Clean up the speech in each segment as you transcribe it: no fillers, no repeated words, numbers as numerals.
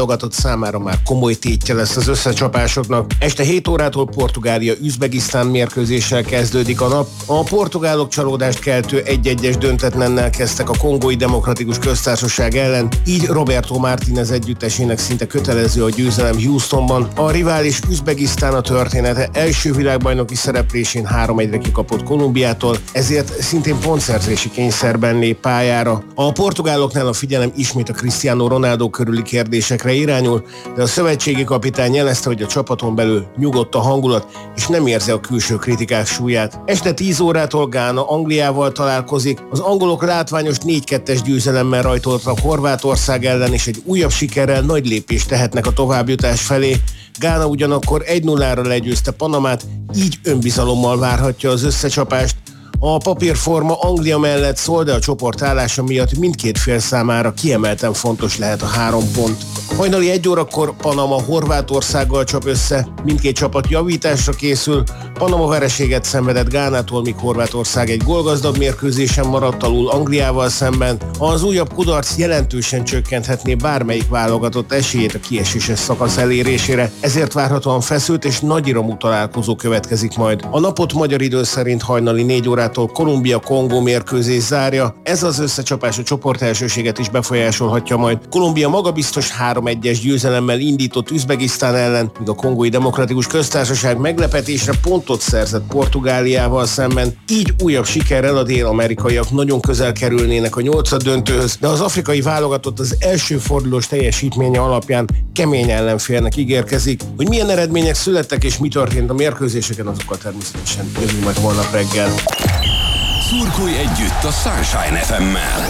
válogatott számára már komoly tétje lesz az összecsapásoknak. Este 7 órától Portugália-Üzbegisztán mérkőzéssel kezdődik a nap. A portugálok csalódást keltő 1-1-es döntetlennel kezdtek a Kongói Demokratikus Köztársaság ellen, így Roberto Martínez együttesének szinte kötelező a győzelem Houstonban. A rivális Üzbegisztán a története első világbajnoki szereplésén 3-1-re kikapott Kolumbiától, ezért szintén pontszerzési kényszerben lép pályára. A portugáloknál a figyelem ismét a Cristiano Ronaldo körüli kérdésekre irányul, de a szövetségi kapitány jelezte, hogy a csapaton belül nyugodt a hangulat, és nem érzi a külső kritikák súlyát. Este 10 órától Gána Angliával találkozik, az angolok látványos 4-2-es győzelemmel rajtoltak Horvátország ellen, és egy újabb sikerrel nagy lépést tehetnek a továbbjutás felé. Gána ugyanakkor 1-0-ra legyőzte Panamát, így önbizalommal várhatja az összecsapást. A papírforma Anglia mellett szól, de a csoport állása miatt mindkét fél számára kiemelten fontos lehet a 3 pont. Hajnali 1 órakor Panama Horvátországgal csap össze, mindkét csapat javításra készül. Panama vereséget szenvedett Gánától, míg Horvátország egy gólgazdag mérkőzésen maradt alul Angliával szemben. Az újabb kudarc jelentősen csökkenthetné bármelyik válogatott esélyét a kieséses szakasz elérésére, ezért várhatóan feszült és nagyiramú találkozó következik majd. A napot magyar idő szerint hajnali 4 órától Kolumbia-Kongó mérkőzés zárja. Ez az összecsapás a csoportelsőséget is befolyásolhatja majd. Kolumbia magabiztos 3-1-es győzelemmel indított Üzbegisztán ellen, míg a Kongói Demokratikus Köztársaság meglepetésre pontot szerzett Portugáliával szemben. Így újabb sikerrel a dél-amerikaiak nagyon közel kerülnének a 8-döntőhöz, de az afrikai válogatott az első fordulós teljesítménye alapján kemény ellenfélnek ígérkezik. Hogy milyen eredmények születtek és mi történt a mérkőzéseken, azokkal természetesen jövünk majd holnap reggel. Szurkolj együtt a Sunshine FM-mel!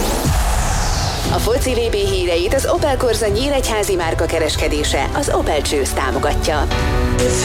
A foci VB híreit az Opel Corsa nyíregyházi márka kereskedése, az Opel Choose támogatja.